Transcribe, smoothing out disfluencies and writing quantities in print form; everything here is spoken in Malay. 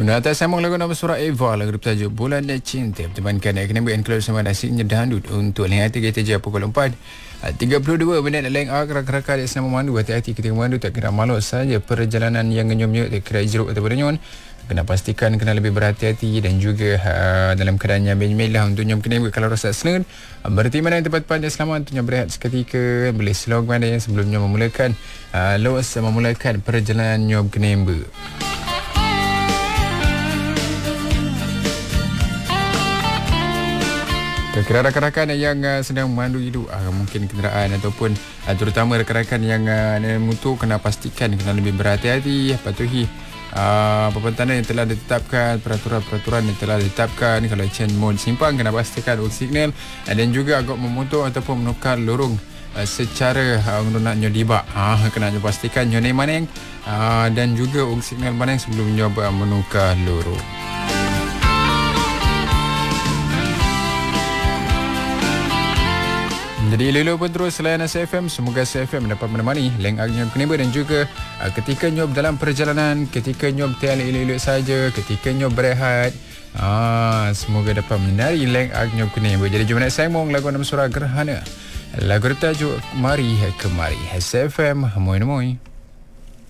Guna atas sambung lagu nama surah Eva, lagu bertajuk Bulan Cinta. Temankan kena buat include sama nasinya dangdut untuk link hati kita je pukul 4. 32 minit leng rakan-rakan di sana memandu. Hati-hati ketika memandu, tak kira malu saja perjalanan yang ngenyum-nyum, tak kira jeruk ataupun nyon. Kena pastikan kena lebih berhati-hati dan juga dalam keadaan yang lah untuk nyom kena kalau rasa senang berhenti mana yang tempat pandai selamat untuk nyom berehat seketika, boleh slow mana yang sebelum nyom memulakan perjalanan nyom kena. Kira rakan-rakan yang sedang memandu itu mungkin kenderaan ataupun terutama rakan-rakan yang motor, kena pastikan kena lebih berhati-hati, patuhi perbentangan yang telah ditetapkan, peraturan-peraturan yang telah ditetapkan. Kalau change mode simpang, kena pastikan old signal dan juga agak memotor ataupun menukar lorong secara menggunakan nyodibak. Kena pastikan nyone mana dan juga old signal mana sebelum nyoba menukar lorong. Jadi lelo pun terus layanan SFM. Semoga SFM dapat menemani leng agnyom keneba dan juga ketika nyob dalam perjalanan, ketika nyob tiada elok-elok saja, ketika nyob berehat, semoga dapat menari leng agnyom keneba. Jadi jom nak sambung lagu nama surah Gerhana, lagu bertajuk Mari Kemari. SFM, moi.